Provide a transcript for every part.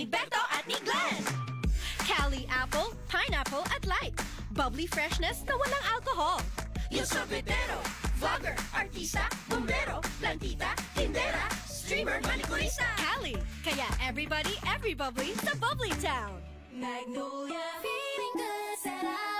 ni Beto at ni Glenn. Cali Apple, Pineapple at Light. Bubbly freshness na walang alcohol. Yung sorbetero, vlogger, artista, bombero, plantita, tindera, streamer, manikurista. Cali, kaya everybody, every bubbly sa Bubbly Town. Magnolia, feeling good, sarap.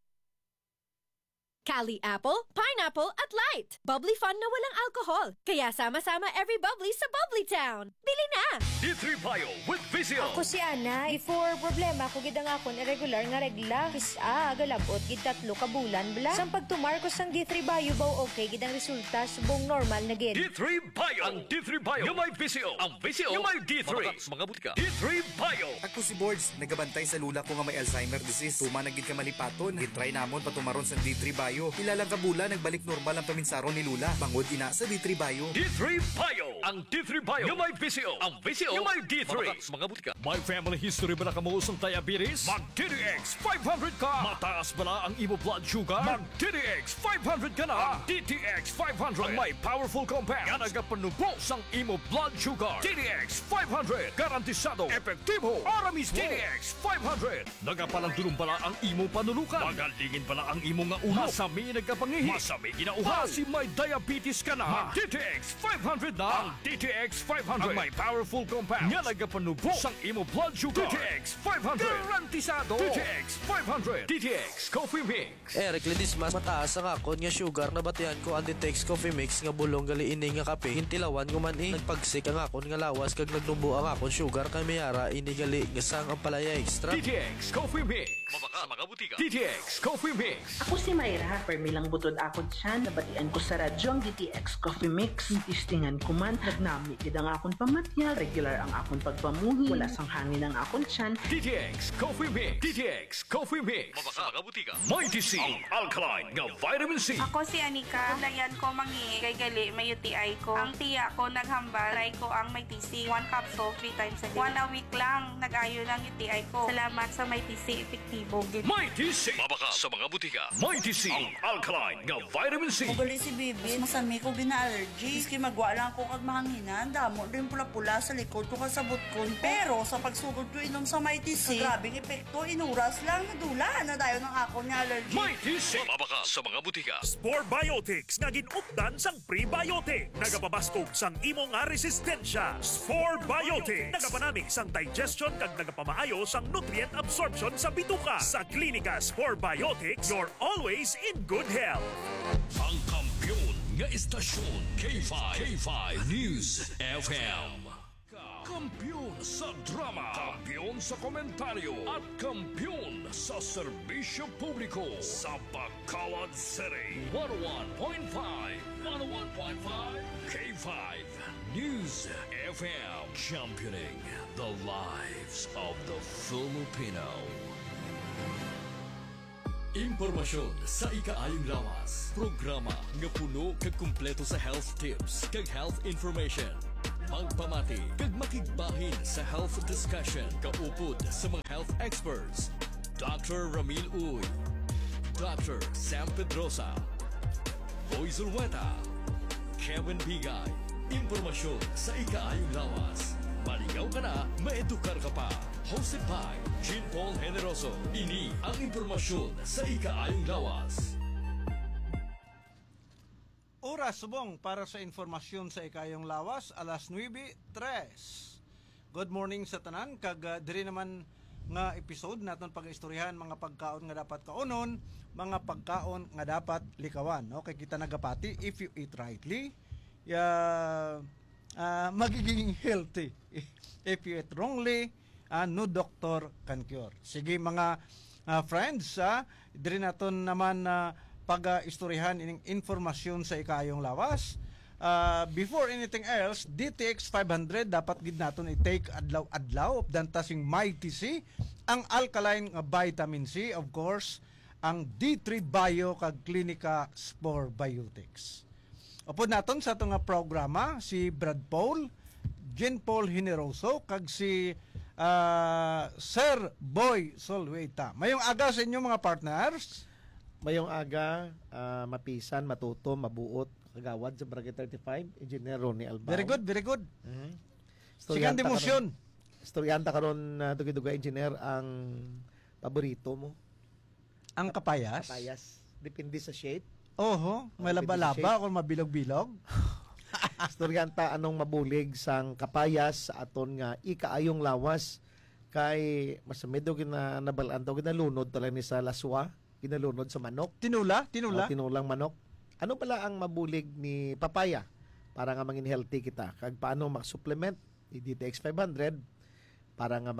Cali Apple, Pineapple at Light. Bubbly fun na walang alcohol. Kaya sama-sama every bubbly sa Bubbly Town. Bili na! D3 Bio with Vizio. Ako si Ana. Before problema ko gid ang akon irregular nga regla. Galabot gid 3 ka bulan bla. Sang pagtumar ko sang D3 Bio baw okay gid ang resulta subong normal na gid. D3 Bio. Ang D3 Bio yung may Vizio. Ang Vizio yung may D3. Mga butika. D3 Bio. Ako si Boards, nagabantay sa lula ko nga may Alzheimer disease. Tuma nagid ka malipaton. Gitry namon patumaron sa D3 Bio. Ilalang kabula nagbalik normal ang paminsaron ni Lula. Bangod ina sa D3 Bio. D3 Bio. Ang D3 Bio yung may Vizio. Ang Vizio yung may D3. Mga butika. May family history ba na kamusong diabetes? Mag DTX 500 ka. Mataas ba na ang imo blood sugar? Mag DTX 500 ka na. DTX 500 ang may powerful compound nga nagapanubos ang imo blood sugar. DTX 500 garantisado, epektibo, aramis. DTX 500 nagapalandulong pala ang imo panulukan. Magalingin pala ang imo nga ulo. Masami nagkapangihi. Masami ginauhaw. Si may diabetes ka na. Mag DTX 500 na. Ang DTX 500 ang may powerful compound nga nagapanubos ang imo blood sugar. DTX 500 garantisado. DTX 500. DTX Coffee Mix. Eric Ledismas, mataas ang akon nga sugar na batian ko ang Ditex Coffee Mix nga bulong gali ini nga kape. Hintilawan ko man nagpagsik ang akon nga lawas kag nagnubo ang akon sugar kay mayara ini gali nga sang ang palaya extra. DTX Coffee Mix. Mabaka mga butika. DTX Coffee Mix. Ako si Mayra, permilang butod akon siya, nabatian ko sa radyo ang DTX Coffee Mix. Tistingan ko man, nagnami gid ang akon pamatya, regular ang akon pagpamuhi, wala sang hangin ang akon tiyan. DTX Coffee Mix. DTX Coffee Mix. Mabaka mga butika. Mighty C. Ang alkaline nga vitamin C. Ako si Anika. Layan ko mangi kay gali may UTI ko. Ang tiya ko naghambal. Try ko ang may TC. 1 capsule 3 times a day. 1 a week lang. Nag-ayo ng UTI ko. Salamat sa may TC. Epektibo. Mighty C. Mabaka sa mga butika. Mighty C. Ang alkaline nga vitamin C. Ugali si Bibi, masami ko gina-allergy. Iski magwa lang ko kag mahanginan. Damo rin pula-pula sa likod ko kasabot ko. Pero sa pagsugod ko inom sa Mighty C, grabing epekto, inuras lang, nadula na tayo ng ako ni allergy. Mighty C. Mabaka sa mga butika. Spore Biotics nga ginupdan sang prebiotic. Nagapabaskog sang imo nga resistensya. Spore Biotics. Nagapanami sang digestion kag nagapamaayo sang nutrient absorption sa bituka. Sa klinika Spore Biotics, you're always in good health. Ang kampiyon nga istasyon K5 News FM. Kampiyon sa drama, kampiyon sa komentaryo, at kampiyon sa serbisyo publiko sa Bacolod City. 101.5 K5 News FM. Championing the lives of the Filipino. Impormasyon sa ikaayong lawas. Programa nga puno kag kumpleto sa health tips kag health information. Magpamati kag makigbahin sa health discussion kaupod sa mga health experts. Dr. Ramil Uy, Dr. Sam Pedrosa, Boy Zulweta, Kevin Bigay. Impormasyon sa ikaayong lawas. Maligaw ka na, maedukar ka pa. Hosted by Jean Paul Generoso. Ini ang impormasyon sa ikaayong lawas. Oras subong para sa informasyon sa ikayong lawas, alas 9:03. Good morning sa tanan, kag diri naman nga episode naton pag-istoryahan mga pagkaon nga dapat kaunon, mga pagkaon nga dapat likawan. Okay, kita nagapati, if you eat rightly, magiging healthy. If you eat wrongly, no doctor can cure. Sige mga friends, diri naton naman pag-istoryahan ining informasyon sa ikayong lawas. Before anything else, DTX 500 dapat gid naton i-take adlaw-adlaw dantasing Mighty C, ang alkaline nga vitamin C, of course, ang D3 Bio kag Klinika Spore Biotics. Upod naton sa itong programa si Brad Paul, Jean Paul Generoso, kag si Sir Boy Solweta. Mayong aga sa inyo mga partners. Mayong aga, mapisan, matuto, mabuot, kagawad sa Barangay 35, Engineer Ronnie Albao. Very good, very good. Mm-hmm. Second emotion. Storyanta karon dugi-duga engineer ang paborito mo. Ang kapayas? Kapayas. Depende sa shade. Oho, may laba-laba o mabilog-bilog. Storyanta anong mabulig sang kapayas sa aton nga ikaayong lawas kay masamid do nabalaan daw ginalunod talaga ni sa laswa, ginalunod sa manok. Tinula? Tinulang manok. Ano pala ang mabulig ni papaya para nga mangin healthy kita? Kag paano mag-supplement ni DTX 500 para nga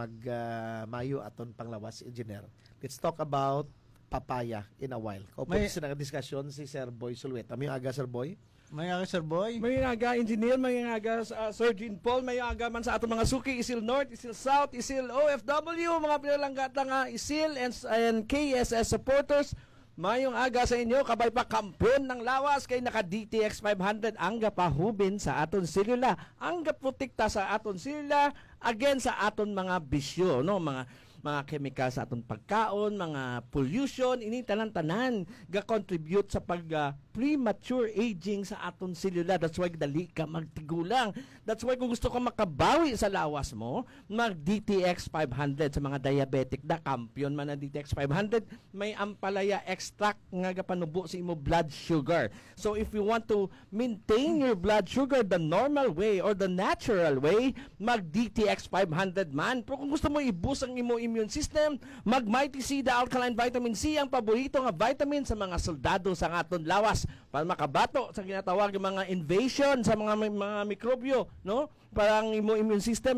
mayo aton panglawas, engineer. Let's talk about papaya in a while. Kaupo sa discussion si Sir Boy Sulweta. May aga, Sir Boy? May aga, Sir Boy? May aga, engineer. May aga, Sir Jean Paul. May aga man sa aton mga suki. Isil North, Isil South, Isil OFW. Mga pinalanggat nga Isil and KSS supporters. Mayong aga sa inyo, kabay pa kampiyon ng lawas kay naka DTX 500 ang gapahubin sa aton silula. Ang gaprotekta sa aton silula again sa aton mga bisyo, no? Mga chemical sa aton pagkaon, mga pollution, ini tanan-tanan ga-contribute sa premature aging sa aton selula. That's why dali ka magtigulang. That's why kung gusto ka makabawi sa lawas mo, mag DTX 500 sa mga diabetic da kampiyon man ang DTX 500, may ampalaya extract nga gapanubo sa imo blood sugar. So if you want to maintain your blood sugar the normal way or the natural way, mag DTX 500 man. Pero kung gusto mo i-boost ang imo immune system, mag Mighty C, the alkaline vitamin C, ang paborito nga vitamin sa mga soldado sa aton lawas para makabato sa ginatawag ng mga invasion sa mga mikrobyo, no? Para ang imo immune system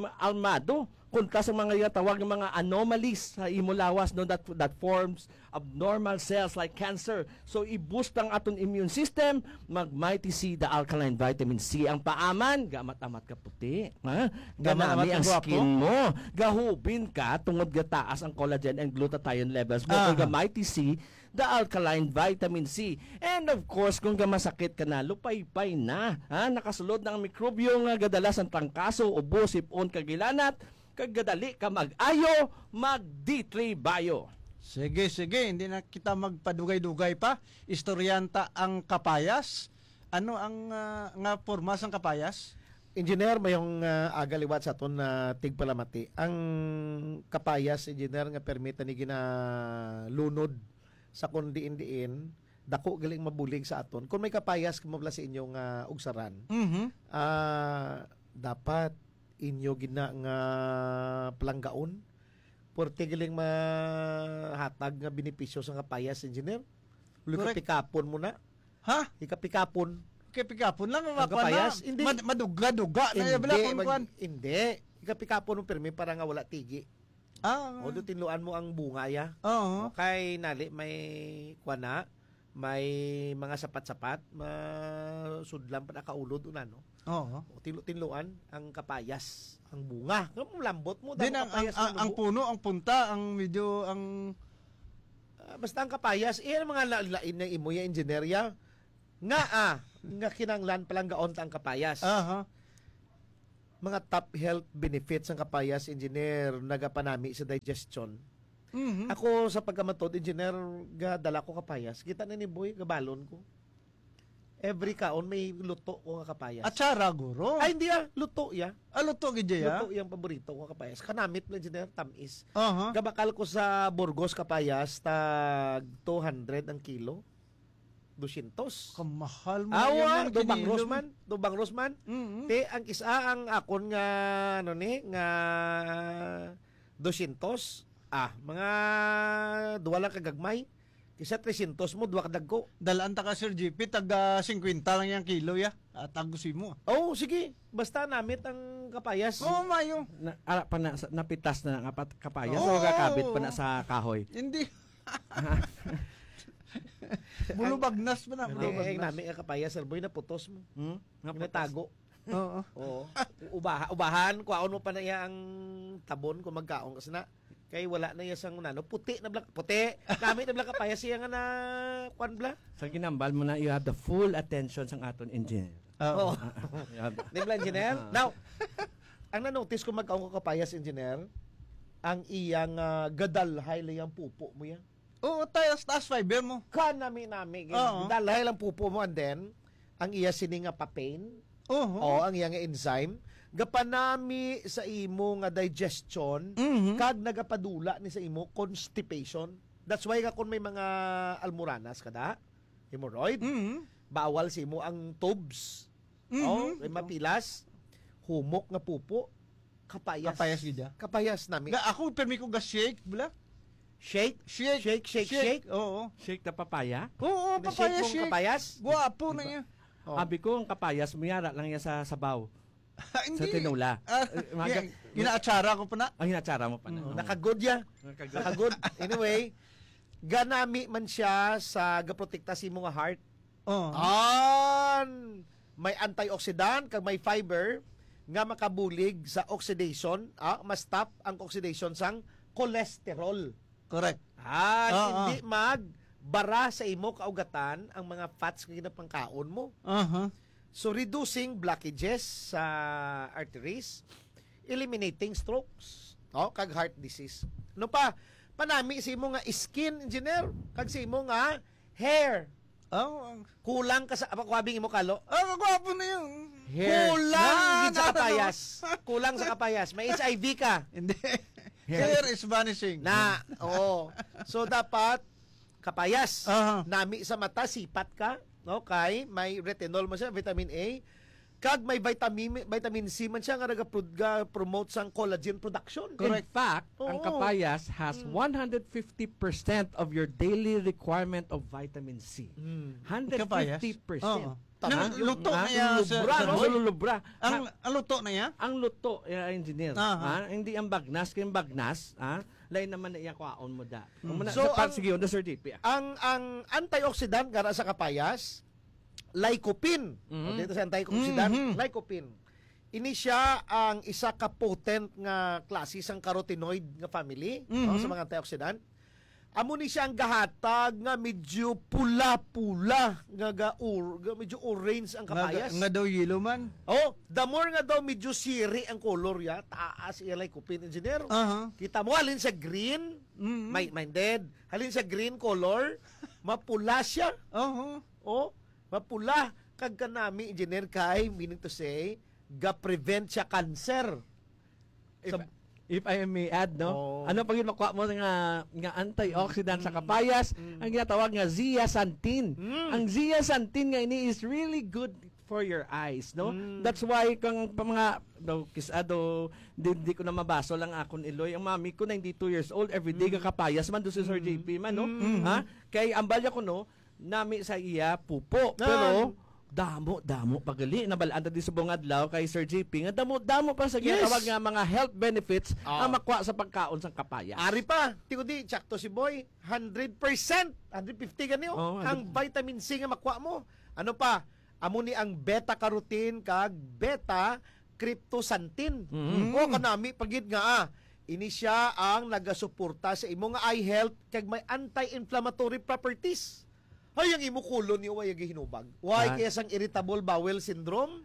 almado kontra sa mga ginatawag ng mga anomalies sa imo lawas, no, that forms abnormal cells like cancer. So i-boost ang aton immune system, mag Mighty C, the alkaline vitamin C. Ang paaman, gamat-amat ka puti, ha? Ganami ang skin mo. Gahubin ka tungod gataas ang collagen and glutathione levels mo. Kung Mighty C, the alkaline vitamin C. And of course, kung masakit ka na, lupay-pay na, ha? Nakasulod ng mikrobyo nga gadalas ang trangkaso, ubo, sipon, kagilanat, kagadali ka mag-ayo, mag D3 Bio. Sige, hindi na kita magpadugay-dugay pa. Istoryanta ang kapayas. Ano ang nga forma sang kapayas? Engineer, mayong agaliwat sa aton na tigpalamati. Ang kapayas, engineer, nga permita ni ginalunod sa kundiin-diin, dako galing mabulig sa aton. Kung may kapayas, kumabla sa inyong ugsaran, dapat inyo gina nga palanggaon porte galing mahatag nga benepisyo sa kapayas, engineer. Ikapikapon mo na. Ha? Ikapikapon lang ang kapayas. Hindi. Maduga-duga na hindi. Ikapikapon mo permi para nga wala tigi. O do tinluan mo ang bunga ya. Kay nali may kuana, may mga sapat-sapat, masudlan pa nakaulod unano. O tinluan ang kapayas, ang bunga. Kung lambot mo din ang puno, ang punta, ang medyo ang basta ang kapayas, iyan mga lain ng imoya engineerya nga kinanglan palang gaon ta ang kapayas. Mga top health benefits ng kapayas, engineer, nagapanami sa digestion. Ako sa pagkamatod, engineer, dala ko kapayas. Kita na ni Boy, gabalon ko. Every kaon may luto ko nga kapayas. Atsara, guro? Ay, hindi luto ya. Luto gidya ya? Luto yung paborito ko pabayas. Kanamit mo, engineer, tamis. Gabakal ko sa Burgos kapayas, tag 200 ang kilo. 200. Kamahal mo yan. Dubang Rosman. Te, ang isa ang akon nga, nga 200. Mga duwa lang kagagmay. Isa 300 mo, duwa kadagko. Dalaan ta ka, Sir JP, taga 50 lang yung kilo ya. At tagusin mo. Sige. Basta namit ang kapayas. Mayo. Napitas na ang kapayas. O kakabit pa na sa kahoy. Hindi. Bulubagnas pa na. Namin ang kapayas, Sir Boy, naputos mo. Natago. Oo. Ubahan, kuwaon mo pa na ang tabon kung magkaon kasi na. Kay wala na yasang puti na blak. Puti. Gamit na blak kapayas siya nga na kwan bla. Sa ginambal mo na, you have the full attention sang aton engineer. Di ba, engineer? Now, ang na-notice ko magkaon ko kapayas, engineer, ang iyang gadalhay lang pupo mo yan. Taas fiber mo. Nami. Gadalhay lang pupo mo and then, ang iya sininga papain. Ang iyang enzyme, gapanami sa imo nga digestion kag nagapadula ni sa imo constipation. That's why kung may mga almoranas kada, hemorrhoid, bawal sa imo ang tubes. May mapilas, humok nga pupo, kapayas. Kapayas gid. Kapayas nami. Ako permi ko ga shake bala. Shake. Oo. Shake na papaya? Oo, papaya shake. Kapayas? Guwapo na niya. Abi ko ang kapayas, mayara lang yan sa sabaw. Hindi. Sa tinula. Inaatsara ko pa na. Ang inatsara mo pa na. Nakagood ya. Nakagood. Anyway, ganami man siya sa gaprotekta sa imo nga heart. May antioxidant kag may fiber nga makabulig sa oxidation, ma-stop ang oxidation sang cholesterol. Correct. Hindi magbara sa imo kaugatan ang mga fats nga ginapangkaon mo. So reducing blockages sa arteries, eliminating strokes, kag heart disease. Ano pa? Panami sa imo nga skin engineer, kag sa imo nga hair. Kulang ka sa kuwabing imo kalo. Gwapo na yun. Hair. Kulang sa kapayas. Kulang sa kapayas. May HIV ka. Hindi. Hair is vanishing. So dapat kapayas. Nami sa mata, sipat ka. Okay, may retinol mo siya, vitamin A. Kag may vitamin C man siya nga nag-promote sang collagen production. In fact, ang kapayas has 150% of your daily requirement of vitamin C. 150%. Luto na yan. Lulubra. Ang luto na yan? Ang luto, engineer. Hindi ang bagnas. Kaya bagnas, lain naman na iyakwaon mo da. So, sige, on the Sir JP. Ang antioxidant gara sa kapayas, lycopene. Dito sa antioxidant, lycopene. Ini siya ang isa ka potent nga klase sang carotenoid nga family sa mga antioxidant. Amo ni siya ang gahatag nga medyo pula-pula nga medyo orange ang kapayas. Nga daw yellow man. The more nga daw medyo siri ang color ya, taas iya lycopene engineer. Kita mo halin sa green, minded. Halin sa green color, mapula siya. Mapula kag kanami engineer kay meaning to say ga-prevent siya cancer. If I may add, ano pag makuha mo nga antioxidant sa kapayas, ang ginatawag nga zeaxanthin. Ang zeaxanthin nga ini is really good for your eyes, no? That's why kung mga hindi ko na mabaso lang akon iloy. Ang mami ko 92 years old, everyday ka kapayas man do si Sir JP man, no? Kay ambalya ko no, nami sa iya pupo. Pero damo pagali nabalaan ta di sa buong adlaw kay Sir JP nga damo pa sa ginatawag nga mga health benefits ang makuha sa pagkaon sang kapayas. Ari pa, tigudi sakto si Boy, 100%, 150 ganyo ang vitamin C nga makuha mo. Ano pa? Amo ni ang beta carotene kag beta cryptosanthin. Kanami pagid nga ini siya ang nagasuporta sa imo nga eye health kag may anti-inflammatory properties. Ay, ang imo kulon niyo ay hinubag. Why? Kaya sang irritable bowel syndrome.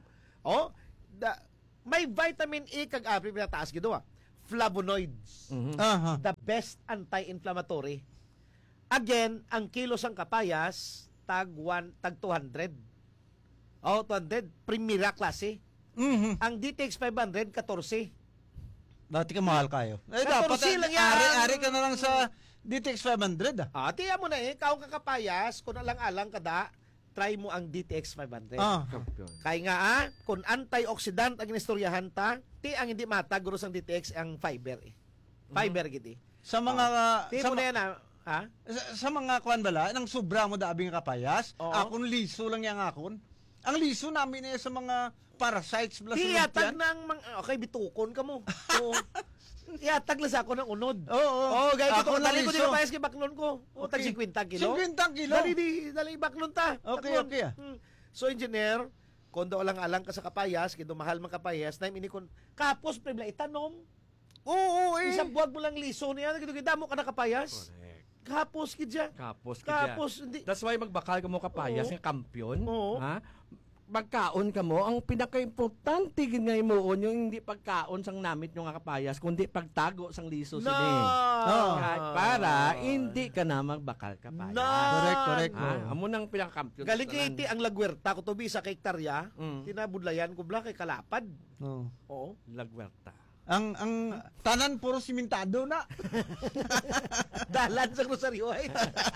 May vitamin E kag pinataas gido flavonoids. The best anti-inflammatory. Again, ang kilo sang kapayas tag 200. 200 primera klase. Ang DTX 500 14. Dati ka mahal kayo. Dapat lang yan. Ari ka na lang sa DTX 500 tiya mo na kaong kakapayas, kung alang-alang kada, try mo ang DTX 500. Kaya nga kung antioxidant ang inistoryahan ta, ang hindi matag guro sang DTX ang fiber Fiber gidi. Sa mga sa mo na yan sa mga kwan bala, nang sobra mo daabing kapayas, akon liso lang yang akon. Ang liso namin sa mga parasites bala sa tiyatag ng bitukon ka mo. Iatag lang sa ako ng unod. Gaya ko dali ko di kapayas kay baklon ko. Tag 50 kilo. 50 kilo? Dali baklon ta. Okay. So engineer, kondo alang-alang ka sa kapayas, kito mahal man kapayas, na ini kon kapos prebla itanom. Isang buwag mo lang liso niya, damo ka na kapayas. Kapos kidya. That's why magbakal ka mo kapayas nga kampiyon. magkaon ka mo, ang pinaka-importante gid nga imuon yung hindi pagkaon sang namit yung nga kapayas, kundi pagtago sang liso No! sini. Para hindi ka na magbakal kapayas. No! Correct. Amo nang pinaka-kampiyon. Galing kay iti ang lagwerta ko to bisa kay hektarya, Mm. tinabudlayan ko bla kay kalapad. Oh. Oo. Lagwerta. Ang tanan puro simentado na. Dalan sa Rosario ay.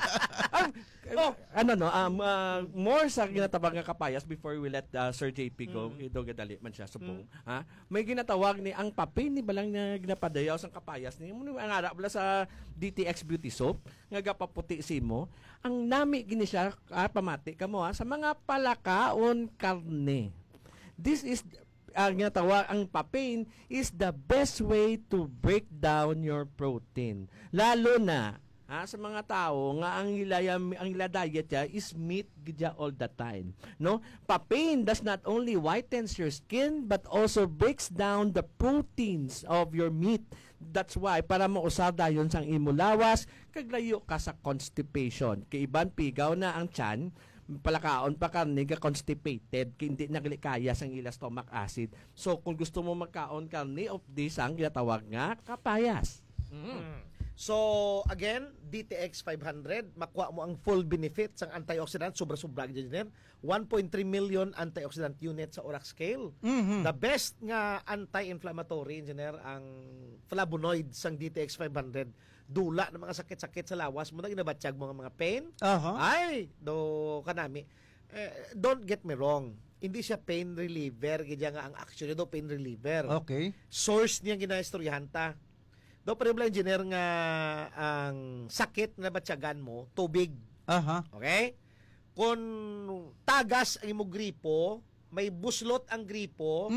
More sa ginatabag nga kapayas before we let Sir JP go, ito gadali man siya subong. Ha? May ginatawag ni ang papel ni balang na ginapadayaw sang kapayas ni mo ang ara bala sa DTX Beauty Soap nga gapaputi simo. Ang nami gini siya pamati kamo sa mga palakaon karne. This is ginatawag ang papain is the best way to break down your protein. Lalo na sa mga tao nga ang ila diet ya is meat gidya all the time. No? Papain does not only whitens your skin but also breaks down the proteins of your meat. That's why para mausada yon sang imulawas kaglayo ka sa constipation. Kay iban pigaw na ang tiyan palakaon pa karne ka constipated hindi naglikaya sang ila stomach acid. So kung gusto mo magkaon karne of this ang ginatawag nga kapayas. So again, DTX 500, makuha mo ang full benefit sang antioxidant, sobra-sobra engineer. 1.3 million antioxidant units sa Orac scale. The best nga anti-inflammatory engineer ang flavonoids sang DTX 500. Dula ng mga sakit-sakit sa lawas mo na ginabatsyag mo mga pain. Ay, kanami. Don't get me wrong. Hindi siya pain reliever, gidya nga ang action do pain reliever. Okay. Source niya ginaistoryahan ta. Do pero engineer nga ang sakit na batyagan mo, tubig. Okay? Kung tagas ang imong gripo, may buslot ang gripo,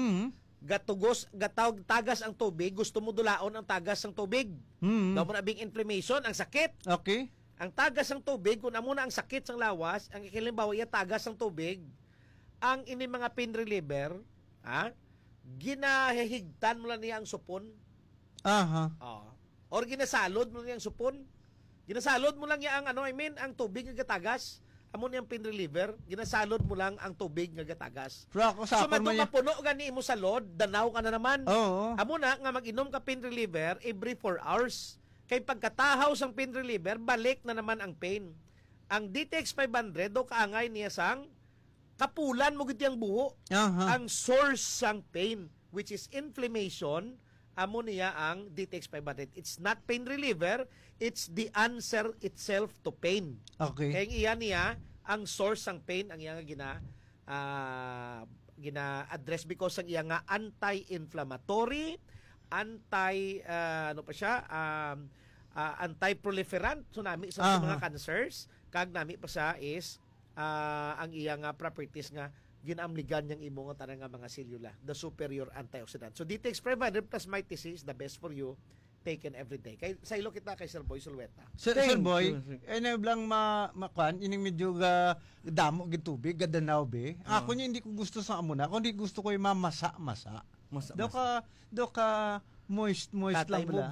tagas ang tubig, gusto mo dulaon ang tagas ng tubig. Daw mo na bing inflammation, ang sakit. Okay. Ang tagas ng tubig, kung amo na ang sakit sa lawas, ang ikilimbawa iya tagas ng tubig, ang ini mga pain reliever, ginahihigtan mo lang niya ang supon. Or ginasalod mo lang niya ang supon. Ginasalod mo lang niya ang ang tubig nga gatagas. Amo niyang pain reliever, ginasalod mo lang ang tubig nga gatagas. So mapuno gani imo salod, danaw ka na naman. Amo na nga mag-inom ka pain reliever every 4 hours. Kay pagkatahaw sang pain reliever, balik na naman ang pain. Ang DTX 500 do kaangay niya sang kapulan mo gid ang buho. Ang source sang pain which is inflammation, amo niya ang DTX 500. It's not pain reliever, it's the answer itself to pain. Okay. Kaya iya niya ang source sang pain ang iya nga gina-address because ang iya nga anti-inflammatory, anti-proliferant so nami sa mga cancers, kag nami pa sa is ang iya nga properties nga ginamligan niyang imo nga tanang nga mga selula, the superior antioxidant. So DTX 500 plus MyTC is the best for you taken every day. Kay sa ilo kita kay Sir Boy Sulweta. Sir Boy, blang makuan ining medyo damo gid tubig gadanaw be. Ako niya hindi ko gusto sa amuna, kundi gusto ko yung mamasa-masa. Do ka moist lang bala.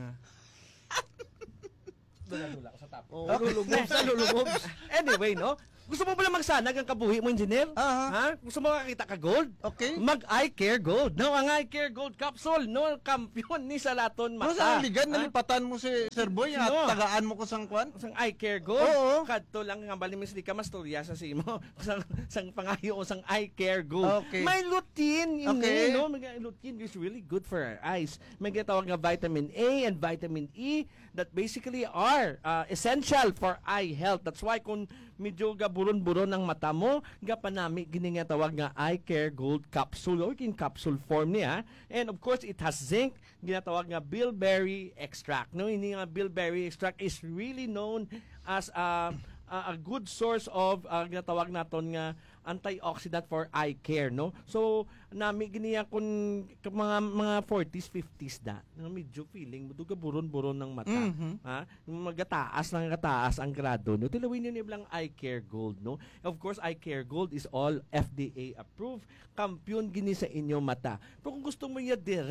Dula ko sa tapo. Lulubobs. Anyway, no? Gusto mo pala magsanag ang kabuhi mo, engineer? Gusto mo makakita ka gold? Okay. Mag-Eye Care Gold. No, ang Eye Care Gold capsule, no, kampiyon ni Salaton Mata. Sa ligan, nalipatan mo si Sir Boy at tagaan mo ko sang kwan? Sang Eye Care Gold. Kadto lang nga balimis di ka masturya sa simo. sang pangayo o sang Eye Care Gold. Okay. May lutein ini, no? May lutein is really good for our eyes. May ginatawag nga vitamin A and vitamin E that basically are essential for eye health. That's why kung medyo gaburon-buron ang mata mo, gapanami giningatawag nga Eye Care Gold capsule o in capsule form niya. And of course, it has zinc, ginatawag nga bilberry extract. No, ini nga bilberry extract is really known as a good source of ginatawag naton nga antioxidant for eye care, no? So nami giniya kun mga 40s 50s da nga medyo feeling mo duga buron-buron ng mata, magataas ang grado no, tilawin niyo lang Eye Care Gold, no? Of course, Eye Care Gold is all FDA approved, kampiyon gini sa inyo mata. Pero kung gusto mo ya direct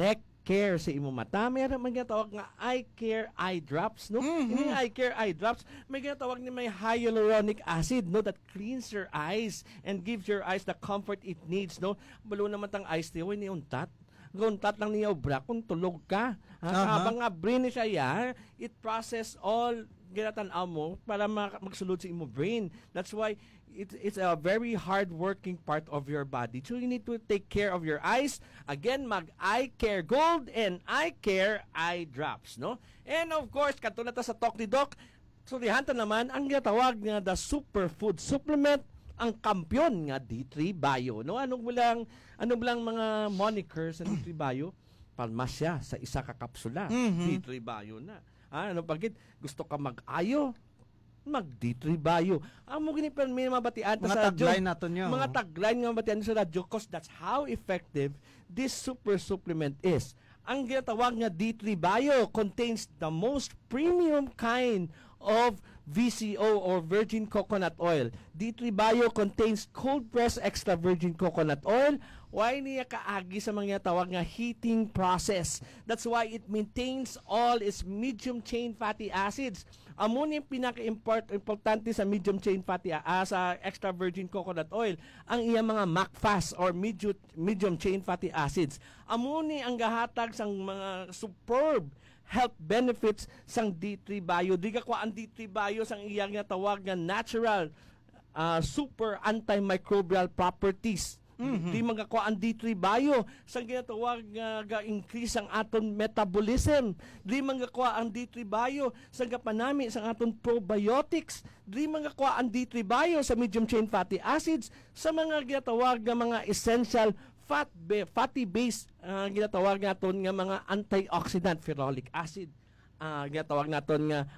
care sa imo mata. Mayroon man ginatawag nga eye care eye drops, no? Ini eye care eye drops, may ginatawag ni may hyaluronic acid, no, that cleans your eyes and gives your eyes the comfort it needs, no? Balo naman tang eyes tiyo ni untat. Guntat lang niya obra kung tulog ka. Habang nga brain siya ya, it process all ginatanaw mo para magsulod sa imo brain. That's why it's a very hard working part of your body. So you need to take care of your eyes. Again, mag eye care gold and eye care eye drops, no? And of course, katulad ta sa Talk ni Doc, surihan ta naman ang ginatawag nga the superfood supplement, ang kampiyon nga D3 Bio, no? Ano bilang mga monikers sa D3 Bio? Palmasya sa isa ka kapsula. D3 Bio na. Ano pagit gusto ka mag-ayo, mag D3 Bio. Amo gini pa may mabatian mga sa tagline naton yo. Mga tagline nga mabatian sa radyo because that's how effective this super supplement is. Ang ginatawag nga D3 Bio contains the most premium kind of VCO or virgin coconut oil. D3 Bio contains cold pressed extra virgin coconut oil. Why niya kaagi sa mga tawag nga heating process? That's why it maintains all its medium chain fatty acids. Amo ni pinaka-importante sa medium chain fatty sa extra virgin coconut oil ang iya mga MACFAS or medium chain fatty acids. Amo ni ang gahatag sang mga superb health benefits sang D3 Bio. Di ka kwa ang D3 Bio sang iyang tawag nga natural super antimicrobial properties. Di magakuha ang D3 Bio sa ginatawag nga increase ang aton metabolism. Di magakuha ang D3 Bio sa gapanami sa aton probiotics. Di magakuha ang D3 Bio sa medium chain fatty acids sa mga ginatawag nga mga essential fatty base ginatawag naton nga mga antioxidant, ferrolic acid, ginatawag naton nga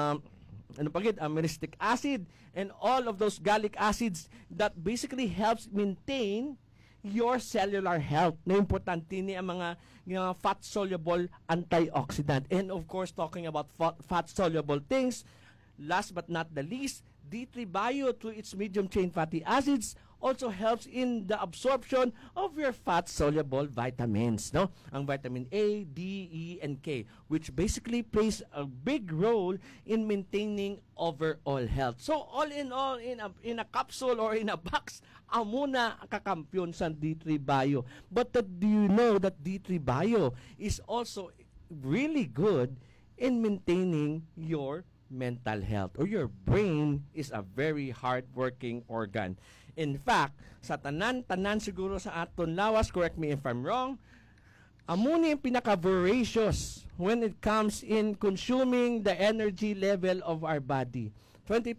myristic acid, and all of those gallic acids that basically helps maintain your cellular health. Na importante ni ang mga fat-soluble antioxidant. And of course, talking about fat-soluble things, last but not the least, D3 Bio through its medium chain fatty acids also helps in the absorption of your fat-soluble vitamins, no? Ang vitamin A, D, E, and K, which basically plays a big role in maintaining overall health. So all in all, in a capsule or in a box, amuna kakampyon sa D3 Bio. But do you know that D3 Bio is also really good in maintaining your mental health, or your brain is a very hard-working organ. In fact, sa tanan siguro sa aton lawas, correct me if I'm wrong, amuni yung pinaka-voracious when it comes in consuming the energy level of our body. 20%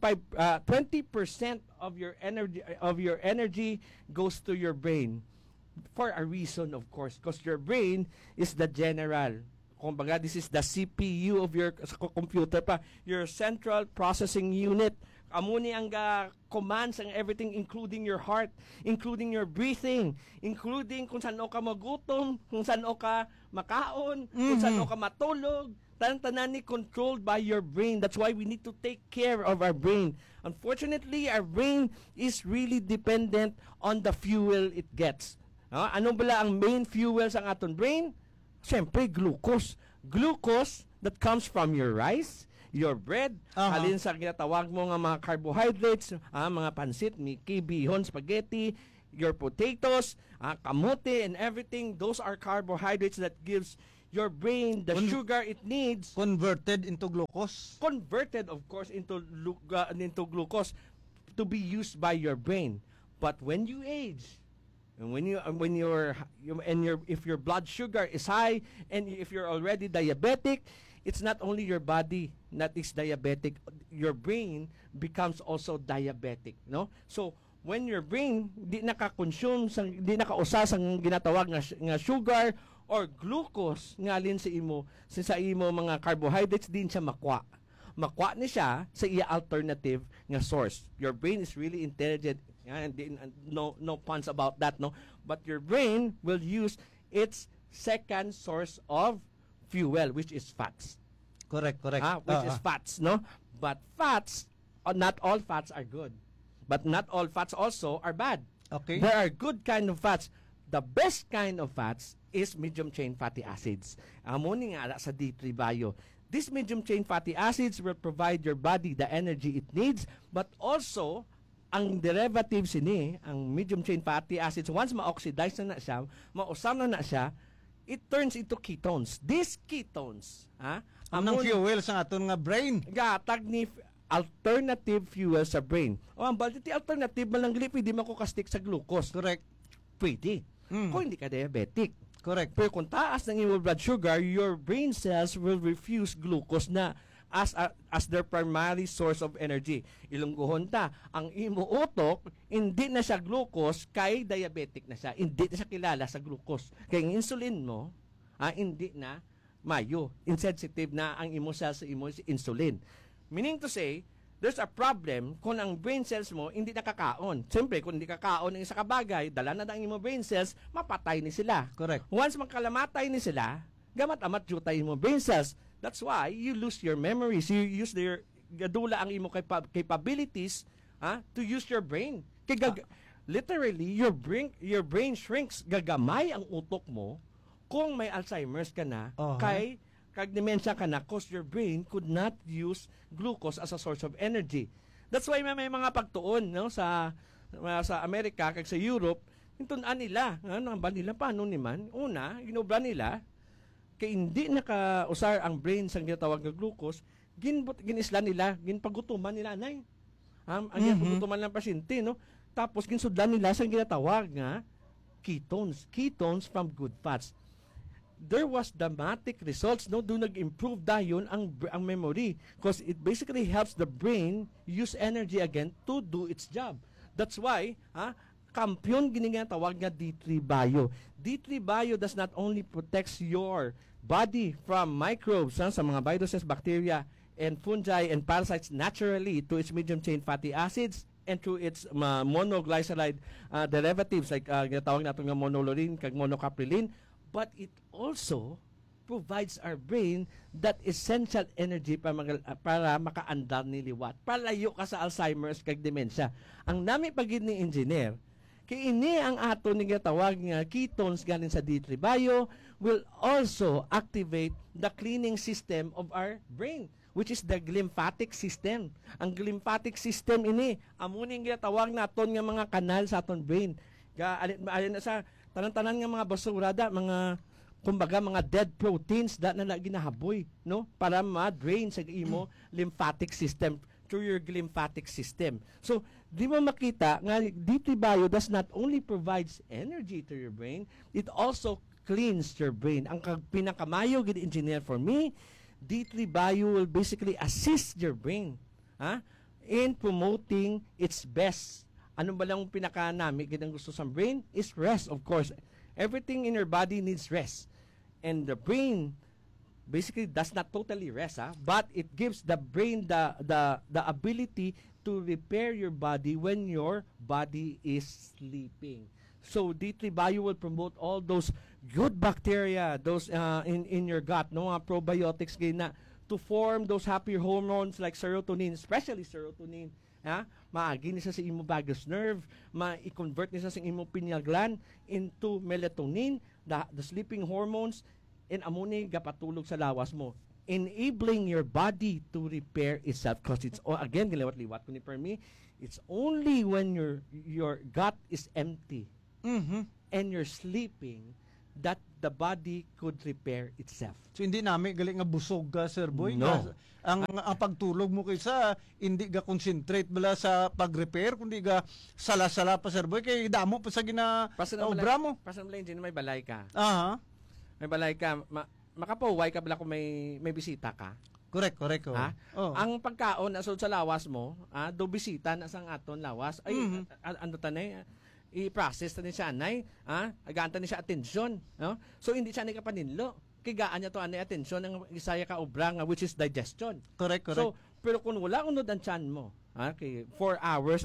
of your energy goes to your brain for a reason, of course, because your brain is the general. Kumbaga, this is the CPU of your computer pa, your central processing unit. Amuni ang commands and everything, including your heart, including your breathing, including kung saan ka magutom, kung saan ka makaon, kung saan ka matulog. Tanan-tanan ni controlled by your brain. That's why we need to take care of our brain. Unfortunately, our brain is really dependent on the fuel it gets. Ano bala ang main fuel sa aton brain? Siyempre, glucose. Glucose that comes from your rice, your bread, halin sa ginatawag mo nga mga carbohydrates, mga pansit, miki, bihon, spaghetti, your potatoes, kamote, and everything. Those are carbohydrates that gives your brain the sugar it needs. Converted into glucose. Converted, of course, into glucose to be used by your brain. But when you age, and if your blood sugar is high, and if you're already diabetic, it's not only your body that is diabetic, your brain becomes also diabetic, no? So when your brain di naka-consume di nakausa sang ginatawag nga sugar or glucose ngalin sa imo mga carbohydrates, din siya makwa ni siya sa iya alternative nga source. Your brain is really intelligent, and no puns about that, no? But your brain will use its second source of fuel, which is fats. Correct. Which is fats, no? But fats, not all fats are good. But not all fats also are bad. Okay. There are good kind of fats. The best kind of fats is medium chain fatty acids. Amo ni nga sa D3 Bio. These medium chain fatty acids will provide your body the energy it needs, but also ang derivatives ini, ang medium chain fatty acids, once ma-oxidize na siya, mausam na siya, it turns into ketones. These ketones, Anong fuel sa aton nga brain? Gatag ni alternative fuel sa brain. O ang baliti alternative man lang pwede makukastik sa glucose. Correct. Pwede. Kung hindi ka diabetic. Correct. Pero kung taas ng iyong blood sugar, your brain cells will refuse glucose na as their primary source of energy. Ilungguhon ta, ang imo utok, hindi na siya glucose, kay diabetic na siya. Hindi na siya kilala sa glucose. Kaya ang insulin mo, hindi na mayo. Insensitive na ang imo cells sa imo insulin. Meaning to say, there's a problem kung ang brain cells mo hindi nakakaon. Siyempre, kung hindi kakaon ng isa kabagay, dala na ang imo brain cells, mapatay ni sila. Correct. Once magkalamatay ni sila, gamat-amat jutay mo brain cells. That's why you lose your memories. You use gadula ang imo capabilities to use your brain. Literally, your brain shrinks. Gagamay ang utok mo kung may Alzheimer's ka na, kay kag demensya ka na, cause your brain could not use glucose as a source of energy. That's why may mga pagtuon sa Amerika kag sa Europe, intunan nila, nang ba nila paano niman? Una, inobra nila kay hindi nakausar ang brain sa ginatawag nga glucose, ginisla nila, ginpagutuman nila nay. Ang pagutuman ng pasyente, no? Tapos ginsudlan nila sa ginatawag nga ketones from good fats. There was dramatic results, no? Doon nag-improve dayon ang memory, because it basically helps the brain use energy again to do its job. That's why kampiyon ginatawag nga D3 Bio. D3 Bio does not only protects your body from microbes, sa mga viruses, bacteria, and fungi and parasites naturally to its medium chain fatty acids and to its monoglyceride derivatives like ginatawag natin nga monolaurin kag monocaprilin, but it also provides our brain that essential energy para makaandar ni liwat. Palayo ka sa Alzheimer's kag demensya. Ang nami pagid ni engineer, kay ini ang ato ni ginatawag nga ketones galing sa D3 Bio will also activate the cleaning system of our brain, which is the glymphatic system. Ang glymphatic system ini, amo ning ginatawag naton nga mga kanal sa aton brain. Alin na sa tanan-tanan nga mga basura mga kumbaga mga dead proteins na ginahaboy, no, para ma-drain sa imo lymphatic system through your glymphatic system. So di mo makita nga D3 Bio does not only provides energy to your brain, it also cleans your brain. Ang pinakamayo gid engineer for me, D3 Bio will basically assist your brain in promoting its best. Ano ba lang pinakanami gidang gusto sa brain is rest, of course. Everything in your body needs rest. And the brain basically does not totally rest, but it gives the brain the ability to repair your body when your body is sleeping. So D3 Bio will promote all those good bacteria, those in your gut, no, mga probiotics na to form those happy hormones like serotonin, especially serotonin. Maagi niya sa imo vagus nerve, ma-convert niya sa imo pineal gland into melatonin, the sleeping hormones, and amuni gapatulog sa lawas mo, enabling your body to repair itself. Because it's again giliwat-liwat ko ni Permi, it's only when your gut is empty and you're sleeping that the body could repair itself. So hindi namin gali nga busog ka, Sir Boy. No. Ang pagtulog mo kaysa hindi ga concentrate bala sa pag-repair kundi ga sala-sala pa, Sir Boy, kay damo pa sa obra mo. Pasan mo lang din may balay ka. May balay ka, makapauway ka bala kung may bisita ka. Correct. Ang pagkaon na sa lawas mo, do bisita na sang aton lawas, ay ano tanay, i-process na siya anay, aganta ni siya atensyon, no? So hindi siya nikapaninlo. Kigaan niya to anay atensyon ng isaya ka obra nga which is digestion. Correct. So pero kung wala unod ang tiyan mo, okay, 4 hours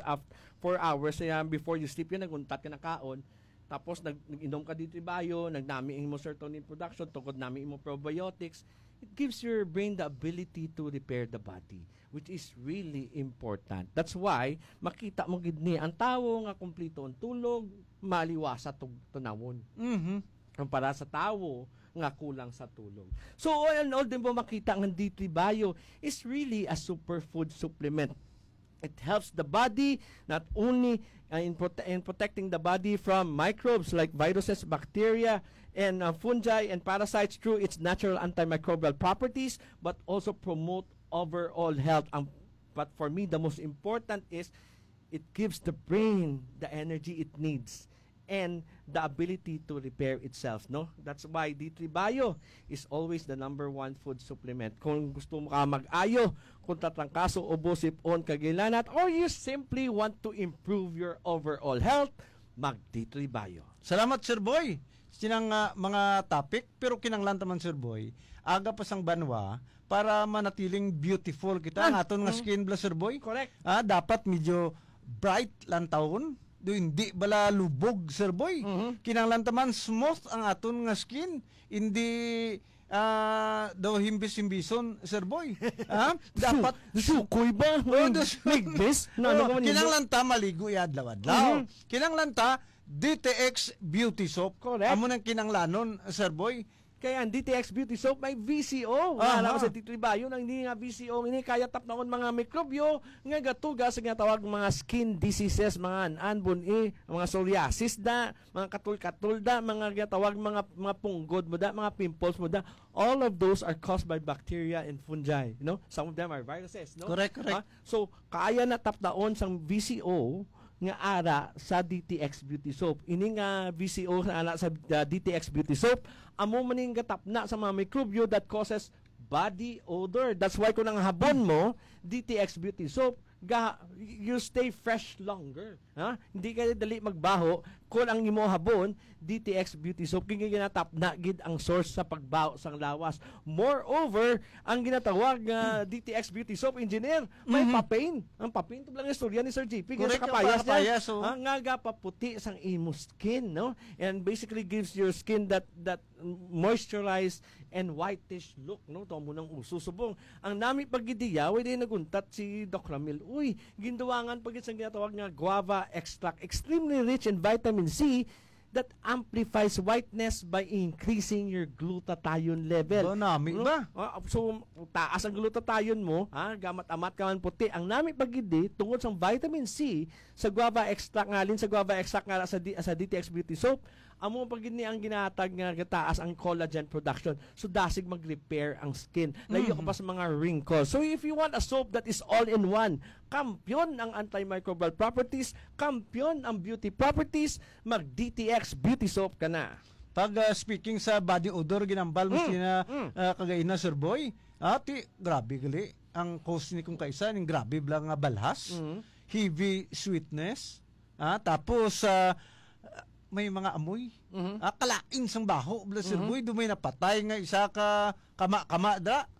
before you sleep yun naguntat ka na kaon, tapos nag-inom ka dito Bio, nagnami mo serotonin production, tungkod nami mo probiotics, it gives your brain the ability to repair the body, which is really important. That's why makita mo gid ni ang tawo nga kumpleto ang tulog, maliwasa tunawon. para sa tao nga kulang sa tulog. So all in all din po makita ang D3 Bio is really a superfood supplement. It helps the body not only in protecting the body from microbes like viruses, bacteria, and fungi and parasites through its natural antimicrobial properties, but also promote overall health. But for me, the most important is it gives the brain the energy it needs and the ability to repair itself, no? That's why D3 Bio is always the number 1 food supplement. Kung gusto mo ka mag-ayo, kung tatrangkaso o busip-on kagilanat, or you simply want to improve your overall health, mag D3 Bio. Salamat, Sir Boy. Sinang mga topic, pero kinanglan taman, Sir Boy, aga pa sang banwa, para manatiling beautiful kita ang aton nga skin bla, Sir Boy. Correct. Dapat medyo bright lang taon. Do hindi bala lubog, Sir Boy. Kinanglan taman smooth ang aton nga skin. Hindi daw himbis-himbison, Sir Boy. Dapat sukoy ba? Ligbis? Kinanglan ta maligo adlaw-adlaw. Kinanglan ta DTX Beauty Soap. Correct. Amo nang kinanglanon, Sir Boy. Kaya ang DTX Beauty Soap may VCO. Alam ko sa D3 Bio nang hindi nga VCO, hindi kaya tapnaon mga mikrobyo nga gatugas nga tawag mga skin diseases, mga anbun mga psoriasis da, mga katul-katul da, mga tawag mga punggod mo da, mga pimples mo da. All of those are caused by bacteria and fungi, you know? Some of them are viruses, no? Correct. So kaya na tapnaon sang VCO nga ara sa DTX Beauty Soap. Ini nga VCO sa ana sa DTX Beauty Soap, amo maning gatapna sa mga mikrobyo that causes body odor. That's why kung ang habon mo, DTX Beauty Soap, you stay fresh longer. Hindi ka dali magbaho kung ang imo habon DTX Beauty Soap kini ginatap na gid ang source sa pagbaho sang lawas. Moreover, ang ginatawag nga DTX Beauty Soap engineer may papain. Ang papain to lang istorya ni Sir JP nga sa kapayas niya. Nga gapaputi sang imo skin, no? And basically gives your skin that moisturized and whitish look, no? To mo nang ususubong. Ang nami paggidiya way din naguntat si Doc Ramil. Uy, ginduwangan pagit sang ginatawag nga guava extract, extremely rich in vitamin C that amplifies whiteness by increasing your glutathione level. Nami ba? So, taas ang glutathione mo, gamat-amat ka man puti. Ang nami pagidi tungod sa vitamin C sa guava extract ngalin sa guava extract nga sa DTX Beauty Soap, amo pagini ang ginatag nga gataas ang collagen production. So dasig mag-repair ang skin. Layo ka pa sa mga wrinkles. So if you want a soap that is all in one, kampiyon ang antimicrobial properties, kampiyon ang beauty properties, mag DTX Beauty Soap ka na. Pag speaking sa body odor ginambal mo sina kagaina, Sir Boy. Grabe gali ang cause ni kung kaisa ning grabe blang nga balhas. Heavy sweetness. Tapos may mga amoy. Kalain sang baho bla, Sir Boy, dumay napatay nga isa ka kama da.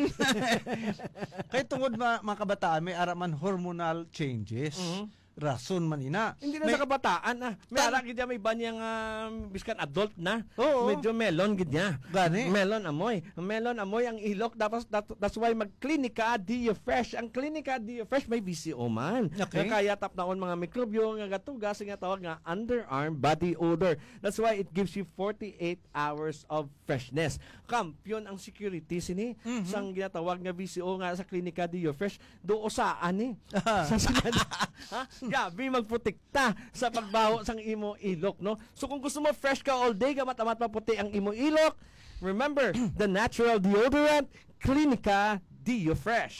Kay tungod mga kabataan may araman hormonal changes. Rason man ina. Hindi na sa kabataan May ara gid may banyang biskan adult na. Medyo melon gid niya. Gani. Melon amoy ang ilok. That's why mag-Clinica Dio Fresh. Ang Clinica Dio Fresh may VCO man. Okay. Kaya tapnaon mga mikrobyo nga gatugas nga tawag nga underarm body odor. That's why it gives you 48 hours of freshness. Kampiyon ang security sini sang ginatawag nga VCO nga sa Clinica Dio Fresh. Do usaan sa gabi magprotekta sa pagbaho sang imo ilok, no? So kung gusto mo fresh ka all day, gamat-amat maputi ang imo ilok, remember, the natural deodorant, Clinica Dio Fresh.